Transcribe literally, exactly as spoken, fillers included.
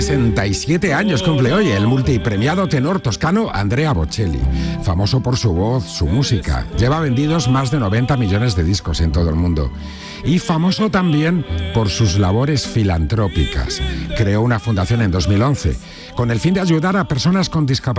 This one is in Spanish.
sesenta y siete años cumple hoy el multipremiado tenor toscano Andrea Bocelli, famoso por su voz, su música. Lleva vendidos más de noventa millones de discos en todo el mundo. Y famoso también por sus labores filantrópicas. Creó una fundación en dos mil once con el fin de ayudar a personas con discapacidad